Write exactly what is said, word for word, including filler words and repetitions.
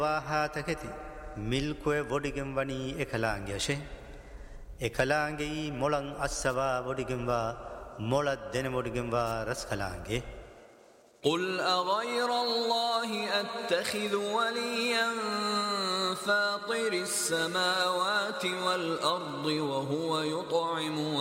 Wahataketi milkwe vodigim vani ekalange she ekalange molang asava vodigim va mola dene vodigim va raskalange. قل أغير الله أتخذ وليا فاطر السماوات والأرض وهو يطعم